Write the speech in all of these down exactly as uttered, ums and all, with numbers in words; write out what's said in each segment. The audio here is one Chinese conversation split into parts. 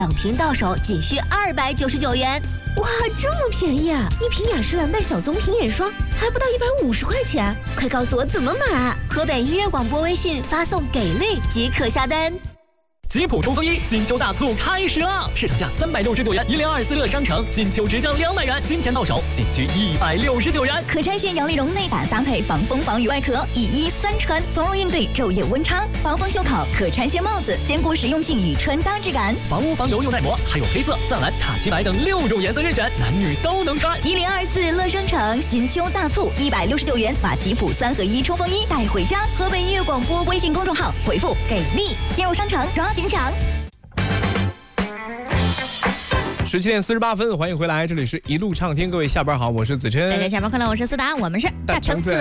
两瓶到手仅需二百九十九元。 哇，这么便宜啊！一瓶雅诗兰黛小棕瓶眼霜还不到一百五十块钱，快告诉我怎么买！ 河北音乐广播微信发送给力即可下单。 吉普冲锋衣金秋大促开始啦！市场价三百六十九元，一零二四乐商城金秋直降两百元，今天到手仅需一百六十九元。 可拆卸摇粒绒内胆搭配防风防雨外壳，一衣三穿，从容应对昼夜温差。防风袖口，可拆卸帽子，兼顾实用性与穿搭质感。 防污防油又耐磨，还有黑色、藏蓝、卡其白等六种颜色任选，男女都能穿。 一零二四乐商城金秋大促，一百六十九元把吉普三合一冲锋衣带回家。河北音乐广播微信公众号回复给力，进入商城抓紧抢。 十七点四十八分，欢迎回来，这里是一路畅听，各位下班好，我是子琛。 大家下班快乐，我是思达，我们是大橙子。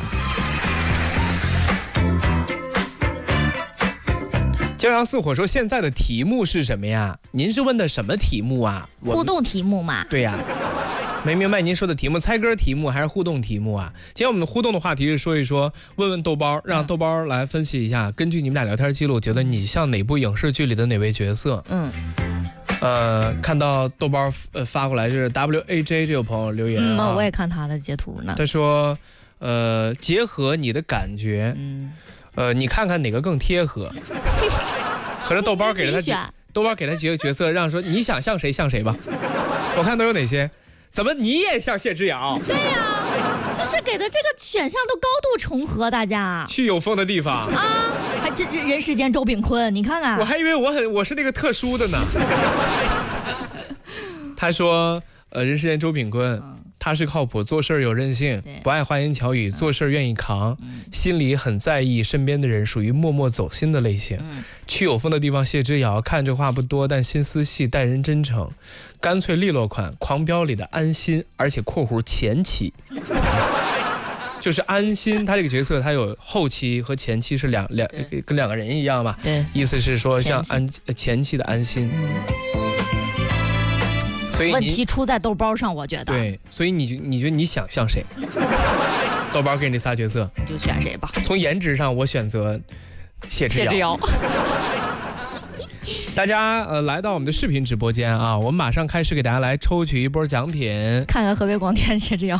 骄阳似火说现在的题目是什么呀？您是问的什么题目啊？ 互动题目嘛。 对呀。没明白您说的题目，猜歌题目还是互动题目啊？今天我们的互动的话题是说一说，问问豆包，让豆包来分析一下，根据你们俩聊天记录，觉得你像哪部影视剧里的哪位角色？ 嗯， 呃，看到豆包呃发过来是 W A J 这位朋友留言啊， 嗯，我也看他的截图呢。 他说，呃，结合你的感觉，嗯，呃，你看看哪个更贴合？合着豆包给了他几，豆包给他几个角色，让说你想像谁像谁吧。我看都有哪些？怎么你也像谢之遥？ 对呀、啊，就是给的这个选项都高度重合，大家去有风的地方啊，还这人世间周秉昆，你看看， 我还以为我很我是那个特殊的呢。他说，呃，人世间周秉昆，嗯、他是靠谱，做事有韧性，不爱花言巧语，做事愿意扛，嗯、心里很在意身边的人，属于默默走心的类型。嗯、去有风的地方，谢之遥，看着话不多，但心思细，待人真诚。干脆利落款，狂飙里的安心，而且括弧前期，就是安心，他这个角色他有后期和前期是两两跟两个人一样嘛？ 对， 意思是说像安前期的安心。所以问题出在豆包上，我觉得。 对，所以你你觉得你想像谁？豆包给你这仨角色， 你就选谁吧。 从颜值上，我选择谢之遥。谢之遥。大家呃来到我们的视频直播间啊，我们马上开始给大家来抽取一波奖品。 看看河北广电谢之遥。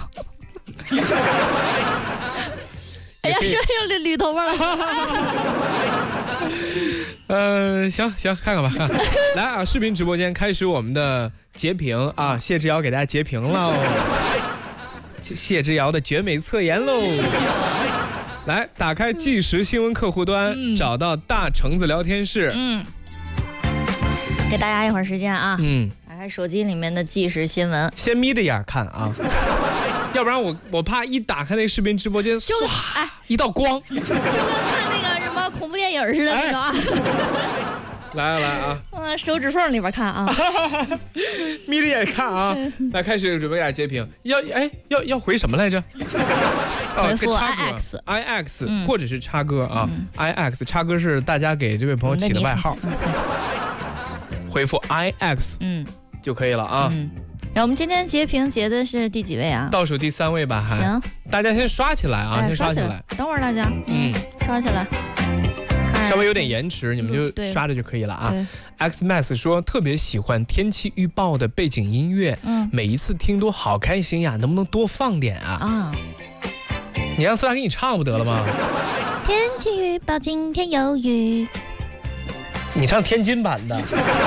哎呀，这又捋捋头发了。 呃，行行，看看吧。看来啊，视频直播间开始我们的截屏啊，谢之遥给大家截屏喽。谢之遥的绝美侧颜喽。来，打开即时新闻客户端，嗯、找到大橙子聊天室。嗯。 给大家一会儿时间啊，嗯，打开手机里面的即时新闻， 先眯着眼看啊，要不然我我怕一打开那个视频直播间，唰，哎，一道光， 就跟看那个什么恐怖电影似的，是吧？ 来来啊， 嗯，手指缝里边看啊， 眯着眼看啊，来开始准备俩截屏，要哎要要回什么来着？ 回复 I X I X 或者是叉哥啊 ，I X 叉哥是大家给这位朋友起的外号。回复 I X 嗯就可以了啊。嗯， 然后我们今天截屏截的是第几位啊？ 倒数第三位吧，还行。 大家先刷起来啊，哎、先刷起来。 等会儿大家，嗯，刷起来。 稍微有点延迟，你们就刷着就可以了啊。X Max 说特别喜欢天气预报的背景音乐，嗯，每一次听都好开心呀，能不能多放点啊？啊，你让思达给你唱不得了吗？ 天气预报今天有雨。 你唱天津版的。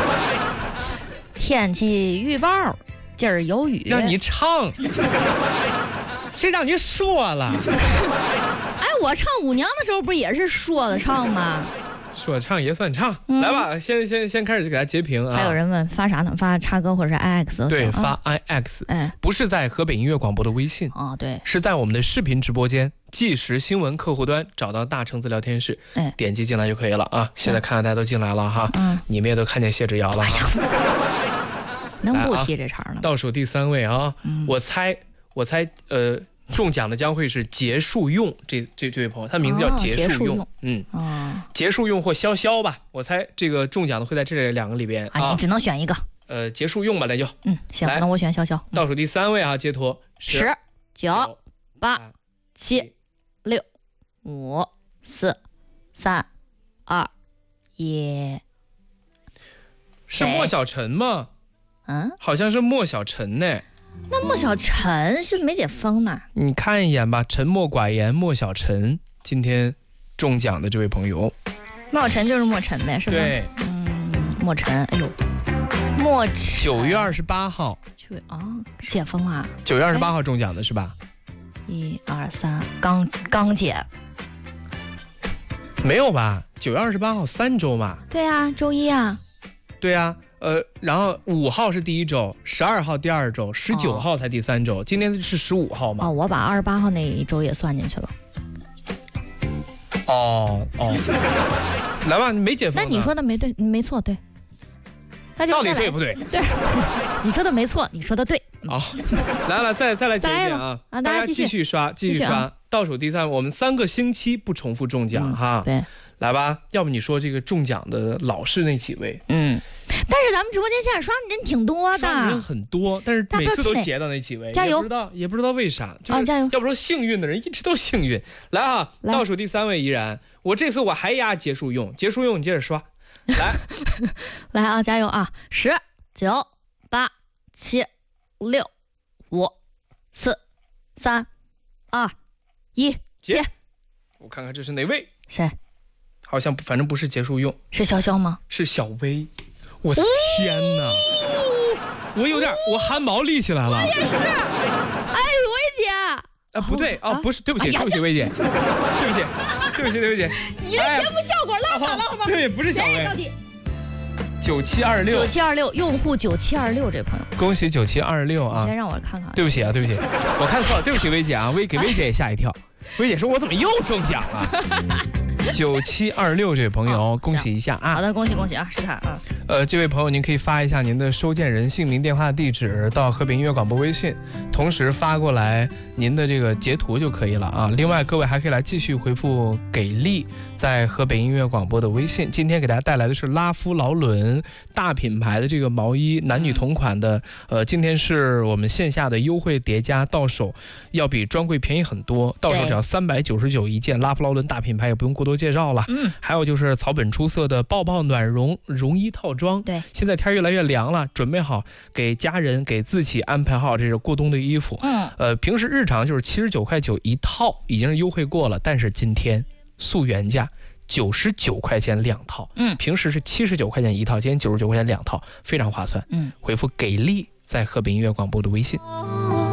天气预报今儿有雨， 让你唱，谁让你说了？ 哎，我唱舞娘的时候不也是说的唱吗？ 说唱也算唱，嗯、来吧，先先先开始给大家截屏啊。 还有人问发啥呢？发叉哥或者是 I X？ 对，发 I X，哎，不是在河北音乐广播的微信哦，对， 是在我们的视频直播间即时新闻客户端找到大橙子聊天室，哎，点击进来就可以了啊。现在看看大家都进来了哈，嗯，你们也都看见谢之遥了哈。 能不提这茬了？ 倒数第三位啊，嗯、我猜，我猜，呃。中奖的将会是结束用这这这位朋友，他名字叫结束用，哦、嗯，哦，结束用或潇潇吧，我猜这个中奖的会在这两个里边啊，你只能选一个， 呃，结束用吧，那就， 嗯，行，那我选潇潇。 倒数第三位啊，截图十、九、八、七、六、五、四、三、二、一。 是莫小晨吗？ 嗯， 好像是莫小晨呢。 那莫小晨是没解封呢？ 你看一眼吧，沉默寡言莫小晨，今天中奖的这位朋友。 莫小晨就是莫晨呗，是吧？ 对， 嗯，莫晨，哎呦，莫晨。 九月二十八号。 九月啊，解封啊？ 九月二十八号中奖的是吧？ 一二三，刚刚解。 没有吧？九月二十八号三周嘛。 对啊，周一啊。 对啊，呃，然后五号是第一周，十二号第二周，十九号才第三周，哦、今天是十五号嘛？ 哦，我把二十八号那一周也算进去了。 哦哦，来吧，你没解封。 那你说的没对，没错，对。那就到底对不对？ 对，你说的没错，你说的对。 好、哦，来了，再再来解一遍啊！ 啊， 大家继续刷，继续刷，啊、倒数第三，我们三个星期不重复中奖、嗯、哈。 对。 来吧，要不你说这个中奖的老是那几位？ 嗯，但是咱们直播间现在刷的人挺多的， 刷的人很多，但是每次都截到那几位， 加油！ 也不知道也不知道为啥，就是、 啊、加油！ 要不说幸运的人一直都幸运。来啊，来倒数第三位依然，我这次我还压结束用，结束用你接着刷，来， 来啊，加油啊！十九八七六五四三二一，接！ 我看看这是哪位？ 谁？ 好像反正不是结束用， 是潇潇吗？ 是小薇。我的天哪！我有点，我汗毛立起来了。 我也是。哎，薇姐。 啊，不对啊，不是，对不起，对不起，薇姐，对不起，对不起，对不起。 你的节目效果拉垮了好吗？ 对，不是小薇。 到底？ 九七二六。 九七二六，用户九七二六这朋友。 恭喜九七二六啊！ 先让我看看。 对不起啊，对不起，我看错了，对不起，薇姐啊，薇给薇姐也吓一跳。薇姐说：“我怎么又中奖了？”九七二六这位朋友，恭喜一下啊！ 好的，恭喜恭喜啊，是他啊。 呃，这位朋友，您可以发一下您的收件人姓名、电话、地址到河北音乐广播微信，同时发过来您的这个截图就可以了啊。另外，各位还可以来继续回复“给力”在河北音乐广播的微信。今天给大家带来的是拉夫劳伦大品牌的这个毛衣，男女同款的。呃，今天是我们线下的优惠叠加，到手要比专柜便宜很多，到手只要三百九十九一件。拉夫劳伦大品牌也不用过多介绍了。 嗯， 还有就是草本出色的抱抱暖绒绒衣套装。 对， 现在天越来越凉了，准备好给家人给自己安排好这是过冬的衣服。 嗯， 呃，平时日常就是七十九块九一套，已经是优惠过了，但是今天溯原价九十九块钱两套。 嗯， 平时是七十九块钱一套，今天九十九块钱两套，非常划算。 嗯， 回复给力在河北音乐广播的微信。